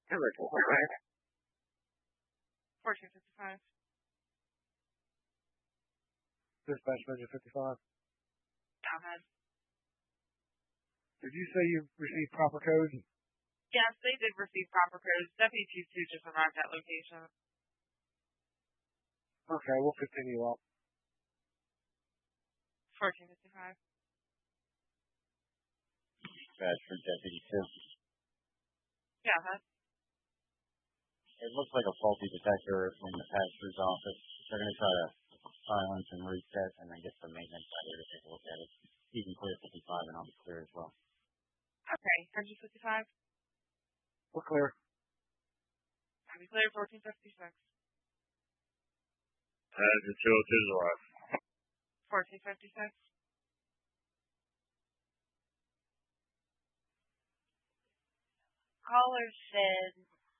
Number 1455. Dispatch Manager 55. Go ahead. Did you say you received proper codes? Yes, they did receive proper codes. Deputy Chief 2 just arrived at location. Okay, we'll continue up. 1455. Dispatch for Deputy 2. Go ahead. It looks like a faulty detector in the passenger office. They're going to try to silence and reset and then get some maintenance out here to take a look at it. You can clear 55 and I'll be clear as well. Okay, Engine 55. We're clear. I'll be clear 1456. Engine 202 is alive. 1456. Caller said,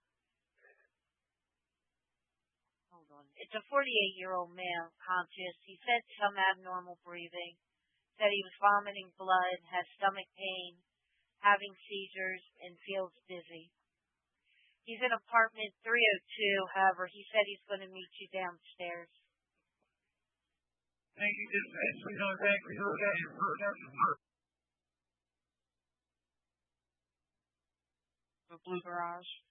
hold on, it's a 48-year-old male, conscious. He said some abnormal breathing, said he was vomiting blood, has stomach pain, having seizures, and feels dizzy. He's in apartment 302, however, he said he's going to meet you downstairs. Thank you, dispatch. Please on back. The Blue Garage.